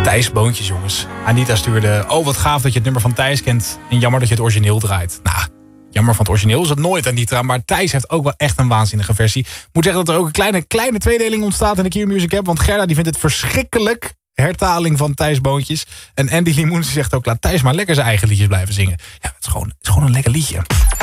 Thijs Boontjes, jongens. Anita stuurde... Oh, wat gaaf dat je het nummer van Thijs kent. En jammer dat je het origineel draait. Nou, jammer van het origineel is het nooit, Anita. Maar Thijs heeft ook wel echt een waanzinnige versie. Ik moet zeggen dat er ook een kleine tweedeling ontstaat in de Q-Music app. Want Gerda die vindt het verschrikkelijk. Hertaling van Thijs Boontjes. En Andy Limoens zegt ook... Laat Thijs maar lekker zijn eigen liedjes blijven zingen. Ja, het is gewoon een lekker liedje.